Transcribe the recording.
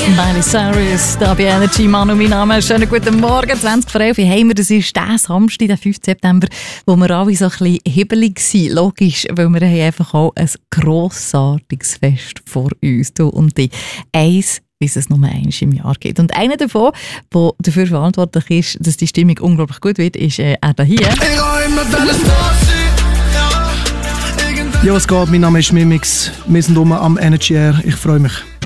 Miley Cyrus, da bei Energy Manu, mein Name. Schönen guten Morgen, 20 vor 11 haben wir, das ist der Samstag, der 5. September, wo wir alle so ein bisschen hibbelig sind. Logisch, weil wir haben einfach auch ein grossartiges Fest vor uns, du und ich. Eins, wie es nur einmal im Jahr geht. Und einer davon, der dafür verantwortlich ist, dass die Stimmung unglaublich gut wird, ist er hier. Ja, was geht? Mein Name ist Mimix. Wir sind am Energy Air. Ich freue mich.